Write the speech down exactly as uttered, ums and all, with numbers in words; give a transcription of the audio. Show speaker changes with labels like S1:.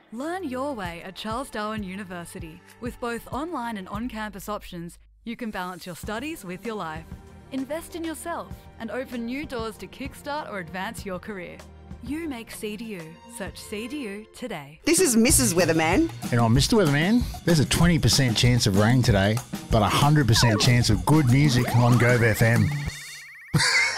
S1: Learn your way at Charles Darwin University. With both online and on-campus options, you can balance your studies with your life. Invest in yourself and open new doors to kickstart or advance your career. You make C D U. Search C D U today.
S2: This is Missus Weatherman.
S3: And I'm Mister Weatherman. There's a twenty percent chance of rain today, but a one hundred percent chance of good music on Gove F M.